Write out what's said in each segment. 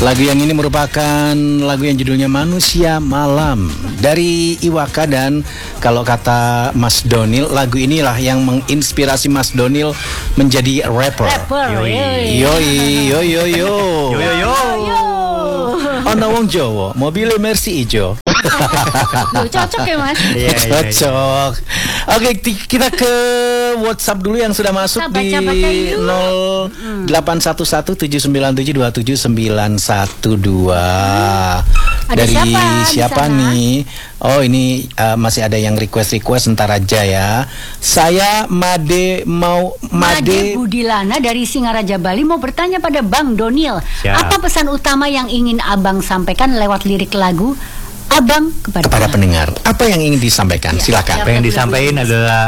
Lagu yang ini merupakan lagu yang judulnya Manusia Malam dari Iwaka, dan kalau kata Mas Donil, lagu inilah yang menginspirasi Mas Donil menjadi rapper. Yoi. Ono wong Jawa, mobilnya Mercy ijo. Cocok ya Mas? Cocok. Oke, kita ke WhatsApp dulu yang sudah masuk di 081179727912. Dari siapa nih? Oh, ini masih ada yang request ntar aja ya. Saya Made Budilana dari Singaraja Bali mau bertanya pada Bang Donil. Siap. Apa pesan utama yang ingin Abang sampaikan lewat lirik lagu Abang kepada pendengar? Apa yang ingin disampaikan? Silakan. Apa yang disampaikan adalah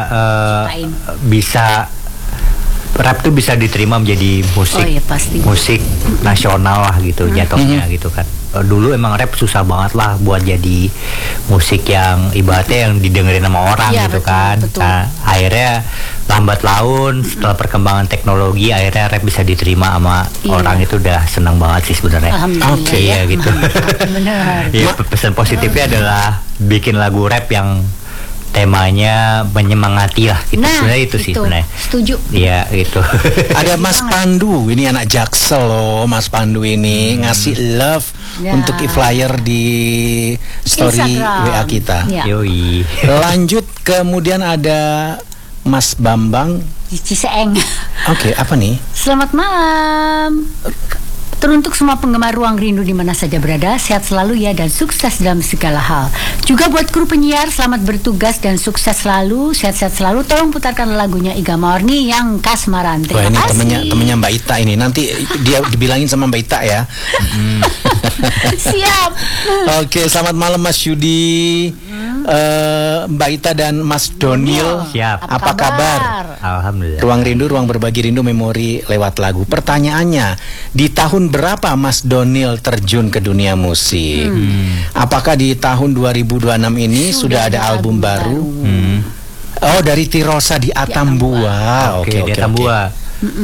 bisa rap itu bisa diterima menjadi musik, musik nasional lah gitu jatuhnya gitu kan. Dulu emang rap susah banget lah buat jadi musik yang ibaratnya yang didengerin sama orang gitu kan. Nah, akhirnya lambat laun setelah perkembangan teknologi akhirnya rap bisa diterima sama orang, itu udah senang banget sih sebenarnya. Oke, ya gitu. Benar. Ya, pesan positifnya adalah bikin lagu rap yang temanya menyemangati lah gitu. Sebenarnya itu sih sebenarnya. Setuju. Iya gitu. Ada Mas Pandu, ini anak Jaksel loh. Mas Pandu ini ngasih love untuk flyer di story Instagram. WA kita. Yoi. Lanjut, kemudian ada Mas Bambang di Ciseeng. Oke, apa nih? Selamat malam. Teruntuk semua penggemar Ruang Rindu di mana saja berada, sehat selalu ya dan sukses dalam segala hal. Juga buat kru penyiar, selamat bertugas dan sukses selalu, sehat-sehat selalu. Tolong putarkan lagunya Iga Marni yang Kasmaran. Wah, ini temennya Mbak Ita ini. Nanti dia dibilangin sama Mbak Ita ya. Siap. Oke, selamat malam Mas Yudi, Mbak Ita dan Mas Donil. Siap. Apa kabar? Alhamdulillah. Ruang Rindu, ruang berbagi rindu, memori lewat lagu. Pertanyaannya, di tahun berapa Mas Donil terjun ke dunia musik? Apakah di tahun 2026 ini sudah ada album baru? Oh, dari Tirosa di Atambua. Oke, di Atambua.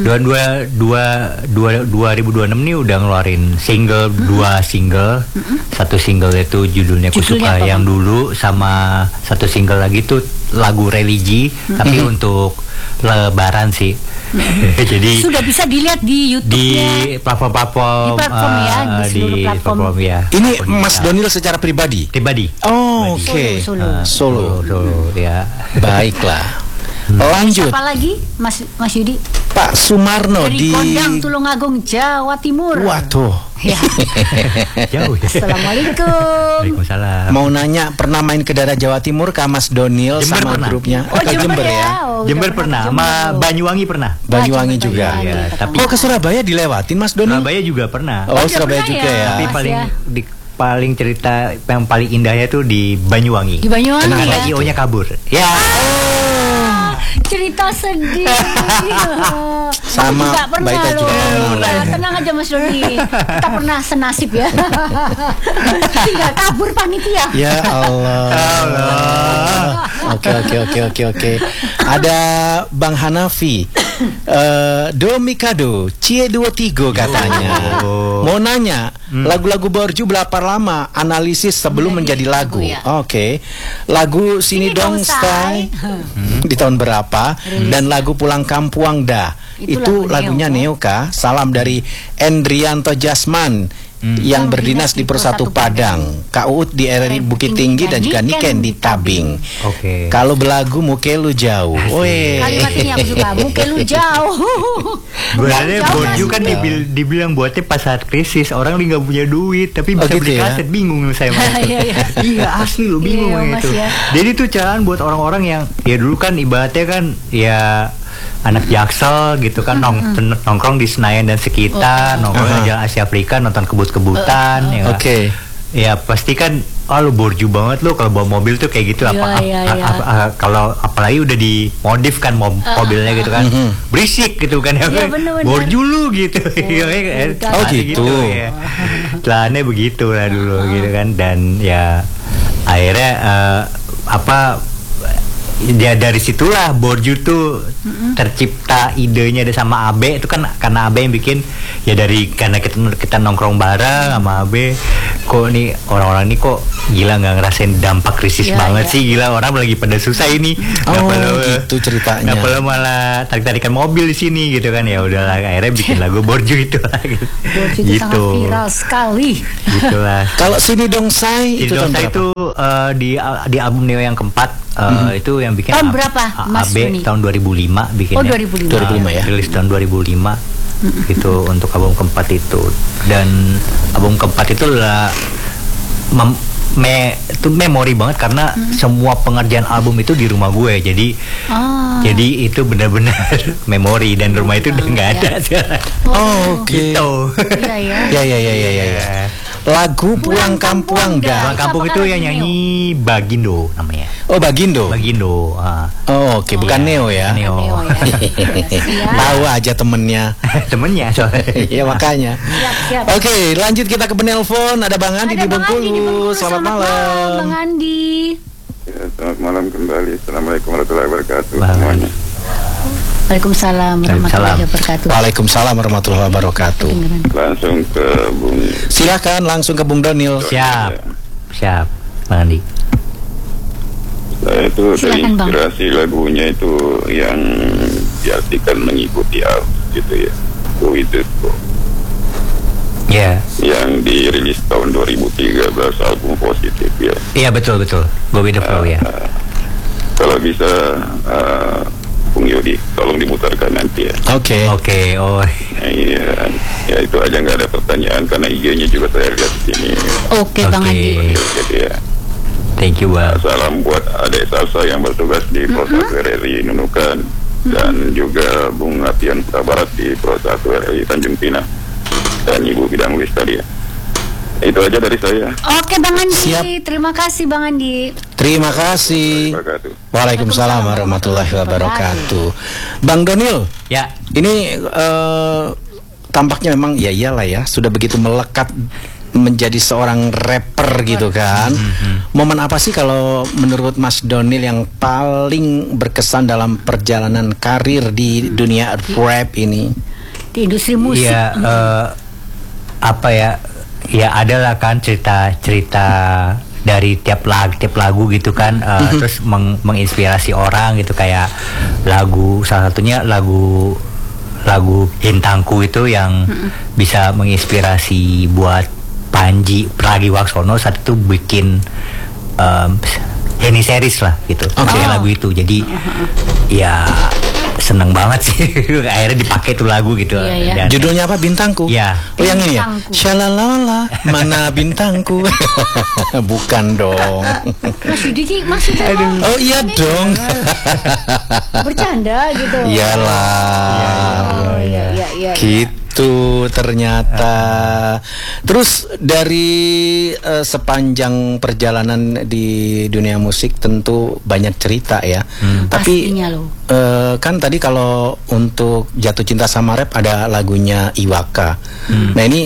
2026 nih udah ngeluarin single, 2 single. Satu single itu judulnya Kusuka yang dulu, sama satu single lagi tuh lagu religi, tapi untuk Lebaran sih. Jadi sudah bisa dilihat di YouTube-nya, di platform ya, di seluruh platform ya. Ini Mas Donil secara pribadi. Oh, oke. Solo ya. Baiklah. Lanjut. Siapa lagi, Mas Yudi? Pak Sumarno dari Kondang, Tulungagung, Jawa Timur. Waduh. Ya. Jauh ya. Assalamualaikum. Waalaikumsalam. Mau nanya, pernah main ke daerah Jawa Timur kah Mas Donil sama grupnya? Oh, Jember ya. Jember pernah, sama Banyuwangi pernah. Banyuwangi juga. Ya, tapi ke Surabaya dilewatin Mas Donil? Surabaya juga pernah. Oh, Surabaya juga ya. Tapi paling cerita yang paling indahnya tuh di Banyuwangi. Di Banyuwangi ya. IO-nya kabur. Ya. Cerita sedih. Sama Mbak Ita juga pernah. Tenang aja Mas Doni, kita pernah senasib ya. Tinggal kabur panitia. Ya Allah. Oke. Ada Bang Hanafi, Domikado Cie 23 katanya. Mau nanya, lagu-lagu Borju berapa lama analisis sebelum menjadi lagu? Oke. Lagu Sini Dong Stay di tahun berapa? Dan lagu Pulang Kampuang Dah itu lagunya Neoka. Salam dari Endrianto Jasman yang berdinas di Persatu Padang, Kak Uut di RRI Bukit Tinggi, dan juga Niken di Tabing. Oke. Kalau belagu Mukelu Jauh. Kalimat ini aku suka, Mukelu Jauh. Sebenarnya Borju kan dibilang buatnya pas saat krisis, orang nggak punya duit tapi bisa beli kaset, bingung saya. Iya asli lo bingung itu. Jadi tuh caraan buat orang-orang yang ya dulu kan ibaratnya kan ya anak Jaksel gitu kan, nongkrong di Senayan dan sekitar, nongkrong di Jalan Asia Afrika, nonton kebut-kebutan. Ya pasti kan, lu borju banget lo kalau bawa mobil tuh kayak gitu. Kalau apalagi udah dimodif kan mobilnya gitu kan, berisik gitu kan, borju lu gitu. Oh gitu. Celananya begitu lah dulu gitu kan. Dan ya akhirnya ya dari situlah Borju tuh tercipta idenya ada sama Abe. Itu kan karena Abe yang bikin, ya karena kita nongkrong bareng sama Abe, kok nih orang-orang ini kok gila nggak ngerasain dampak krisis banget sih, gila orang lagi pada susah ini, gitu ceritanya, nggak perlu malah tarik-tarikan mobil di sini gitu kan. Ya udahlah, akhirnya bikin lagu Borju itu lah gitu. Borju itu sangat viral sekali gitulah. Kalau Sini Dongsai itu di album Neo yang keempat. Itu yang bikin tahun berapa Mas AB tahun 2005 bikinnya. Oh 2005 ya. Rilis tahun 2005 itu untuk album keempat itu. Dan album keempat itu adalah itu memori banget karena semua pengerjaan album itu di rumah gue. Jadi itu benar-benar memori, dan rumah itu udah nggak ada sekarang. Gitu. Ya. Lagu Pulang Kampung Pulang Kampung itu yang nyanyi Bagindo namanya. Oh, Bagindo. Oke, bukan Neo ya. Neo. Tahu aja temennya soalnya. Ya makanya. Siap. Oke, lanjut kita ke penelpon. Ada Bang Andi di Bengkulu. Selamat malam. Bang Andi. Ya, selamat malam kembali. Assalamualaikum warahmatullahi wabarakatuh semuanya. Waalaikumsalam warahmatullahi wabarakatuh. Waalaikumsalam warahmatullahi wabarakatuh. Langsung ke Bung. Silakan langsung ke Bung Donil. Siap, Bang Andi. Saya itu terinspirasi lagunya itu yang diartikan mengikuti arus gitu ya. Go with the flow. Yang dirilis tahun 2013, album Positif ya. Iya betul. Go with the flow ya. Kalau bisa Bung Yodi, tolong dimutarkan nanti ya. Oke. Oh. Iya, ya itu aja, nggak ada pertanyaan karena IG-nya juga saya lihat di sini. Oke, Bang Andi. Jadi ya. Thank you, Bang. Salam buat adik salsa yang bertugas di Pro 1 RRI Nunukan dan juga Bung Atian Prabarat di Pro 1 RRI Tanjung Pinang dan Ibu Bidang Wis tadi ya. Itu aja dari saya. Oke, Bang Andi. Siap. Terima kasih, Bang Andi. Terima kasih. Waalaikumsalam warahmatullahi wabarakatuh. Bang Donil. Ya. Ini tampaknya memang ya iyalah ya, sudah begitu melekat menjadi seorang rapper gitu kan. Momen apa sih kalau menurut Mas Donil yang paling berkesan dalam perjalanan karir di dunia rap ini? Di industri musik. Iya, apa ya? Ya adalah kan cerita dari tiap lagu gitu kan, terus menginspirasi orang gitu, kayak salah satunya lagu Bintangku itu yang bisa menginspirasi buat Panji Pragiwaksono saat itu bikin Henny Series lah gitu. Lagu itu jadi ya seneng banget sih akhirnya dipakai tuh lagu gitu. Iya. Judulnya apa? Bintangku. Ya. Oh yang ini ya. Shalalala mana bintangku. Bukan dong. Mas Yudi maksudnya. Oh iya dong. Bercanda gitu. Iyalah. Iya. Gitu ternyata. Terus dari sepanjang perjalanan di dunia musik tentu banyak cerita ya. Tapi kan tadi kalau untuk Jatuh Cinta Sama Rap ada lagunya Iwaka. Nah ini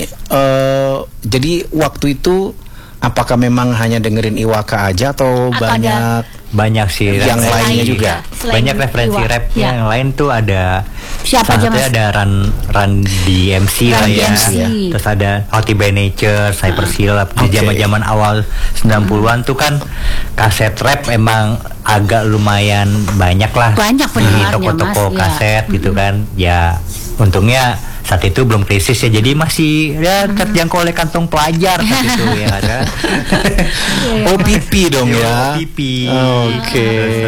jadi waktu itu apakah memang hanya dengerin Iwaka aja atau banyak sih yang lainnya juga? Banyak referensi rap yang lain tuh ada. Siapa aja Mas? Ada Run DMC lah ya. Terus ada Hottie by Nature, Cypress Hill. Di zaman-zaman awal 90-an tuh kan kaset rap emang agak lumayan banyak lah. Banyak di toko-toko kaset gitu kan. Ya untungnya saat itu belum krisis ya, jadi masih ya terjangkau oleh kantong pelajar saat itu ya ada. Oh pipi dong ya. Pipi. Oke.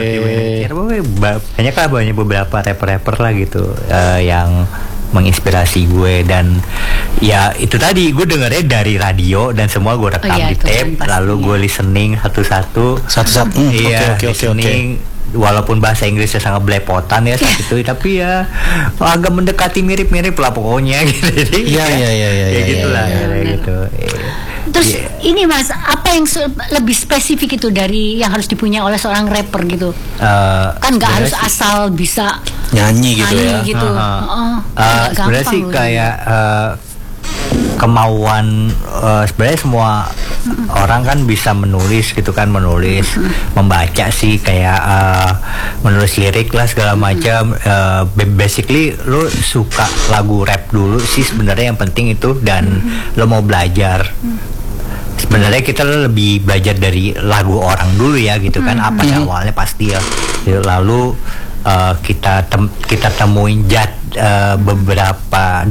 Banyak beberapa rapper lah gitu yang menginspirasi gue, dan ya itu tadi gue dengernya dari radio dan semua gue rekam di tape, lalu gue listening satu-satu. Iya, listening. Walaupun bahasa Inggrisnya sangat belepotan ya saat itu, tapi ya agak mendekati mirip-mirip lah pokoknya gitu. Iya. Gitulah gitu. Terus ini Mas, apa yang lebih spesifik itu dari yang harus dipunya oleh seorang rapper gitu? Kan nggak harus asal bisa nyanyi gitu ya. Gitu. Sebenarnya sih kayak kemauan sebenarnya semua orang kan bisa menulis gitu kan, membaca sih kayak menulis lirik lah segala macam. Basically lo suka lagu rap dulu sih sebenarnya yang penting itu, dan lo mau belajar. Sebenarnya kita lebih belajar dari lagu orang dulu ya gitu kan, apa sih awalnya pasti ya. Lalu kita temuin beberapa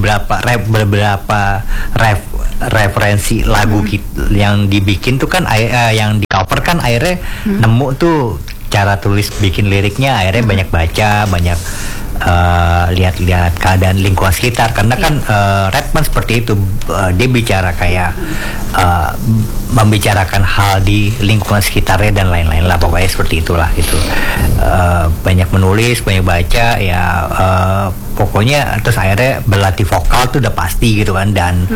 referensi lagu yang dibikin tuh kan, yang di cover kan akhirnya nemu tuh cara tulis bikin liriknya, akhirnya banyak baca, banyak lihat-lihat keadaan lingkungan sekitar, karena kan rap kan seperti itu, dia bicara kayak membicarakan hal di lingkungan sekitarnya dan lain-lain lah, pokoknya seperti itulah gitu. Banyak menulis, banyak baca ya, pokoknya terus akhirnya berlatih vokal tuh udah pasti gitu kan, dan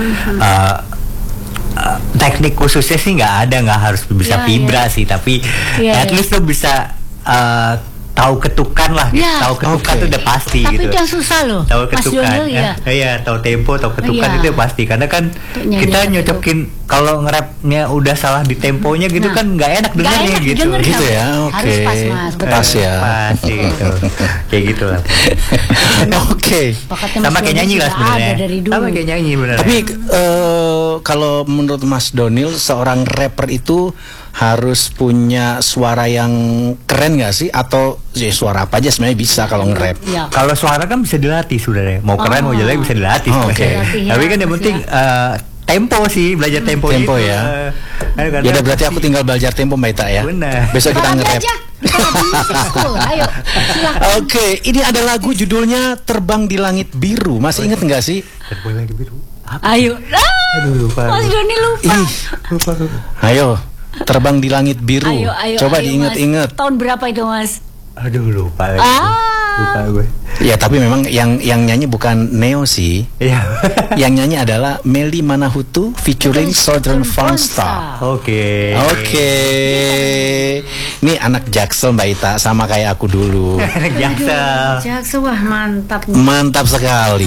teknik khususnya sih nggak harus bisa vibra sih, tapi at least lo bisa tahu ketukan lah, tahu ketukan itu udah pasti. Tapi gitu. Itu yang susah loh, tahu ketukan, Iya, tahu tempo, tahu ketukan itu pasti. Karena kan kita nyocokin kalau nge-rapnya udah salah di temponya gitu kan nggak enak dengarnya gitu. Gitu ya, oke. Harus pas mas, betul. Pas ya. Pas gitu, kayak gitu lah. Oke. Sama kayak nyanyi lah sebenarnya. Sama kayak nyanyi benar. Tapi kalau menurut Mas Donil, seorang rapper itu harus punya suara yang keren nggak sih, atau ya suara apa aja sebenarnya bisa kalau nge-rap? Ya. Kalau suara kan bisa dilatih sebenarnya, mau keren mau jelek bisa dilatih. Tapi kan yang penting tempo sih, belajar tempo ya. Ya udah, berarti aku tinggal belajar tempo Mbak Ita ya. Benar. Besok kita nge-rap. Ayo, Oke, ini ada lagu judulnya Terbang di Langit Biru. Masih inget nggak sih? Terbang di Langit Biru. Ayo. Aduh, lupa. Mas Doni lupa. Ayo. Terbang di Langit Biru. Coba diinget-inget. Tahun berapa itu Mas? Aduh, lupa. Lupa gue. Ya tapi memang yang nyanyi bukan Neo sih. Iya. Yang nyanyi adalah Melly Manahutu featuring Southern Frankstar. Oke. Ini anak Jaksel Mbak Ita, sama kayak aku dulu. Anak Jaksel. Jaksel, wah mantap. Mantap sekali.